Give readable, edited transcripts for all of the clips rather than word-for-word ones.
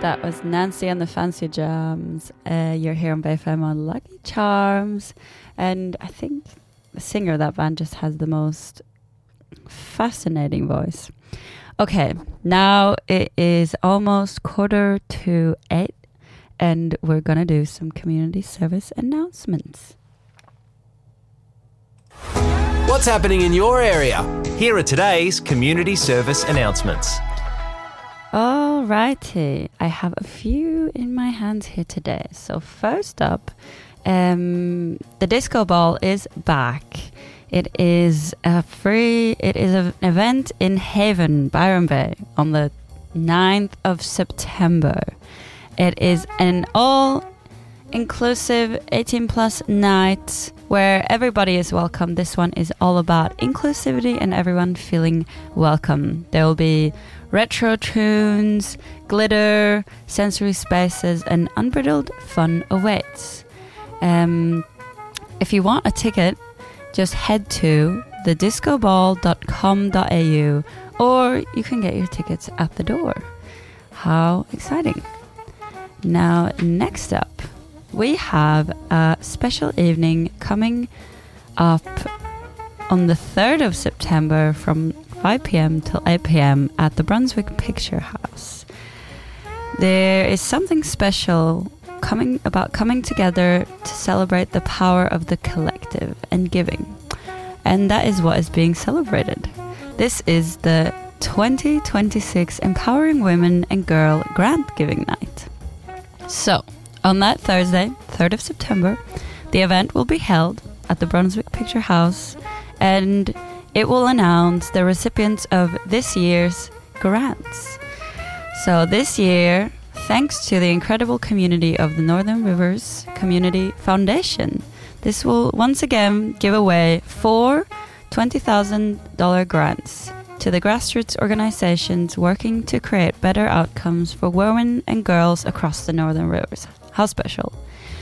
That was Nancy and the Fancy Jams. You're here on BFM on Lucky Charms. And I think the singer of that band just has the most fascinating voice. Okay, now it is almost 7:45, and we're going to do some community service announcements. What's happening in your area? Here are today's community service announcements. Alrighty, I have a few in my hands here today. So first up, the disco ball is back. It is an event in Haven, Byron Bay, on the 9th of September. It is an all-inclusive 18-plus night where everybody is welcome. This one is all about inclusivity and everyone feeling welcome. There will be retro tunes, glitter, sensory spaces, and unbridled fun awaits. If you want a ticket, just head to thediscoball.com.au, or you can get your tickets at the door. How exciting. Now, next up, we have a special evening coming up on the 3rd of September from 5 p.m. till 8 p.m. at the Brunswick Picture House. There is something special coming together to celebrate the power of the collective and giving. And that is what is being celebrated. This is the 2026 Empowering Women and Girl Grant Giving Night. So, on that Thursday, 3rd of September, the event will be held at the Brunswick Picture House, and it will announce the recipients of this year's grants. So this year, thanks to the incredible community of the Northern Rivers Community Foundation, this will once again give away 4 $20,000 grants to the grassroots organizations working to create better outcomes for women and girls across the Northern Rivers. How special.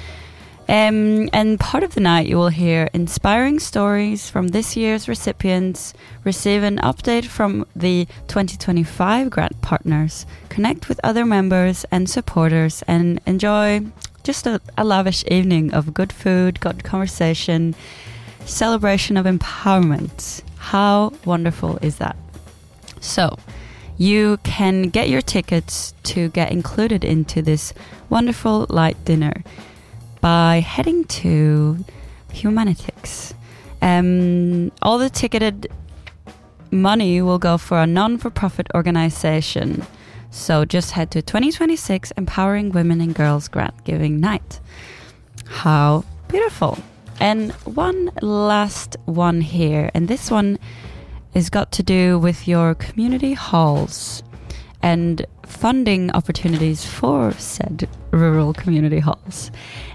And part of the night you will hear inspiring stories from this year's recipients, receive an update from the 2025 grant partners, connect with other members and supporters, and enjoy just a lavish evening of good food, good conversation, celebration of empowerment. How wonderful is that? So, you can get your tickets to get included into this wonderful light dinner by heading to Humanitix. All the ticketed money will go for a non-for-profit organization. So just head to 2026 Empowering Women and Girls Grant Giving Night. How beautiful. And one last one here, and this one is got to do with your community halls and funding opportunities for said rural community halls.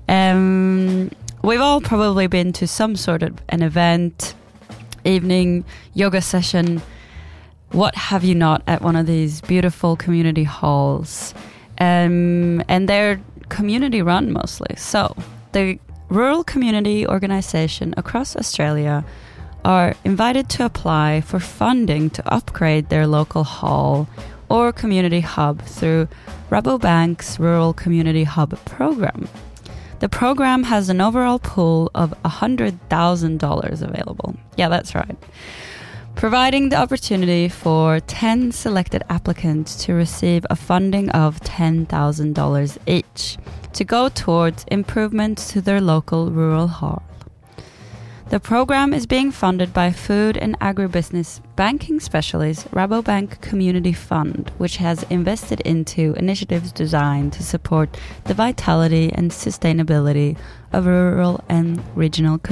We've all probably been to some sort of an event, evening, yoga session, what have you not, at one of these beautiful community halls. And they're community run mostly. So the rural community organisation across Australia are invited to apply for funding to upgrade their local hall or community hub through Rabobank's Rural Community Hub program. The program has an overall pool of $100,000 available. Yeah, that's right. Providing the opportunity for 10 selected applicants to receive a funding of $10,000 each to go towards improvements to their local rural hall. The program is being funded by food and agribusiness banking specialist Rabobank Community Fund, which has invested into initiatives designed to support the vitality and sustainability of rural and regional communities.